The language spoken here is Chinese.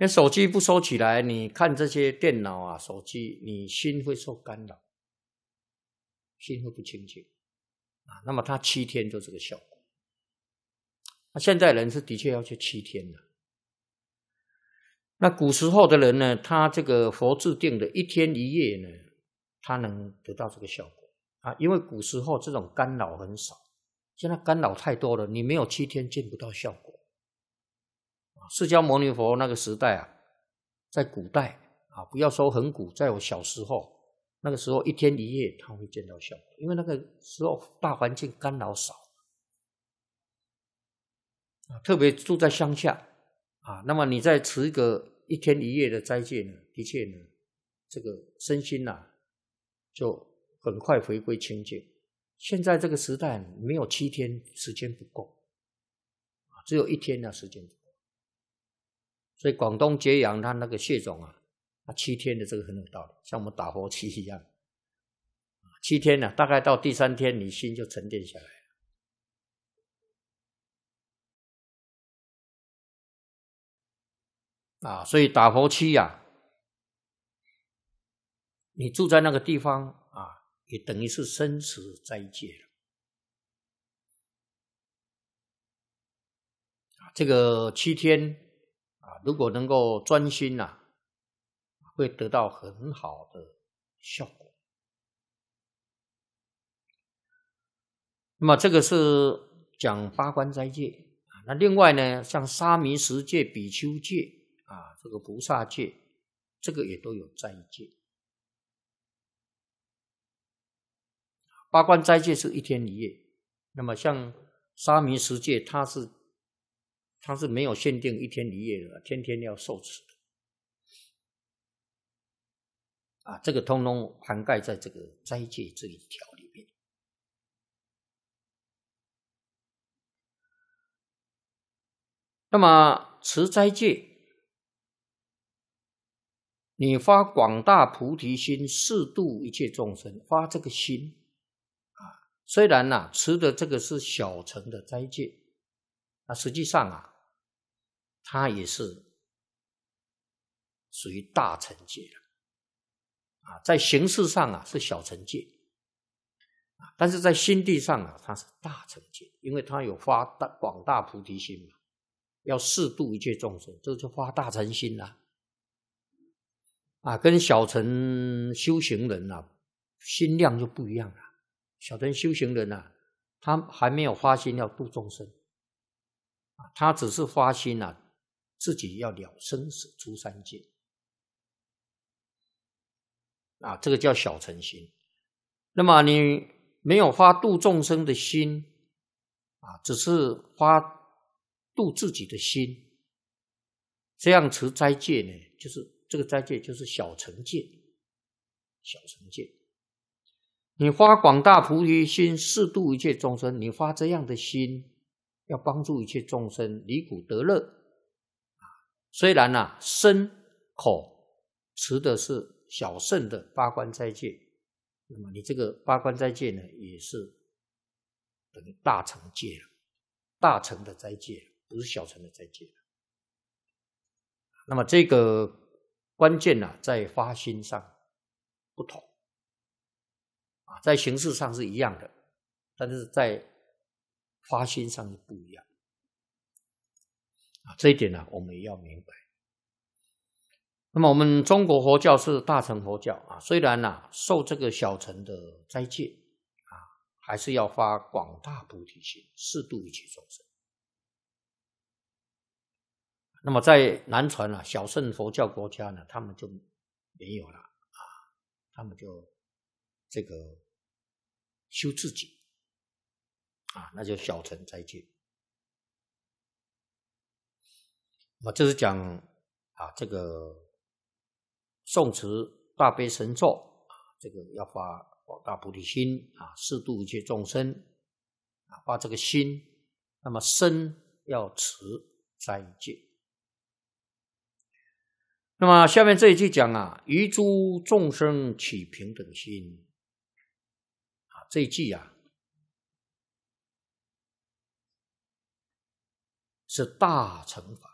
因为手机不收起来，你看这些电脑啊、手机，你心会受干扰，心会不清净啊。那么它7天就这个效果。那现在人是的确要去7天的。那古时候的人呢，他这个佛制定的1天1夜呢，他能得到这个效果啊，因为古时候这种干扰很少，现在干扰太多了，你没有7天见不到效果。释迦牟尼佛那个时代啊，在古代啊，不要说很古，在我小时候，那个时候1天1夜他会见到效果，因为那个时候大环境干扰少啊，特别住在乡下啊，那么你再持一个1天1夜的斋戒呢，的确呢，这个身心就很快回归清净。现在这个时代没有7天，时间不够，只有1天的时间不够。所以广东揭阳他那个谢总啊，7天的这个很有道理，像我们打佛七一样，7天呢，大概到第3天你心就沉淀下来了啊。所以打佛七啊，你住在那个地方啊，也等于是生持斋戒了啊。这个7天啊，如果能够专心会得到很好的效果。那么这个是讲八关斋戒啊。那另外呢，像沙弥十戒、比丘戒啊，这个菩萨戒，这个也都有斋戒。八关斋戒是1天1夜，那么像沙弥十戒，它是没有限定1天1夜的，天天要受持的啊，这个通通涵盖在这个斋戒这一条里面。那么持斋戒，你发广大菩提心，誓度一切众生，发这个心啊，虽然持的这个是小乘的斋戒，那实际上它也是属于大乘戒了啊，在形式上是小乘戒啊，但是在心地上它是大乘戒，因为它有发广大菩提心嘛，要誓度一切众生，这就发大乘心啦啊，跟小乘修行人心量就不一样了。小乘修行人他还没有发心要度众生啊，他只是发心自己要了生死出三界啊，这个叫小乘心。那么你没有发度众生的心啊，只是发度自己的心，这样持斋戒呢，就是这个斋戒就是小乘戒，小乘戒。你发广大菩提心，誓度一切众生，你发这样的心，要帮助一切众生离苦得乐。虽然身口持的是小乘的八关斋戒，那么你这个八关斋戒呢，也是等于大乘戒了，大乘的斋戒，不是小乘的斋戒。那么这个关键在发心上不同啊，在形式上是一样的，但是在发心上是不一样啊，这一点我们也要明白。那么我们中国佛教是大乘佛教啊，虽然受这个小乘的斋戒啊，还是要发广大菩提心，誓度一切众生。那么在南传小乘佛教国家呢，他们就没有了啊，他们就这个修自己啊，那就小乘斋戒。那么这是讲这个诵持大悲神咒这个要发广大菩提心誓度一切众生发这个心。那么身要持斋戒。那么下面这一句讲于诸众生起平等心这一句是大乘法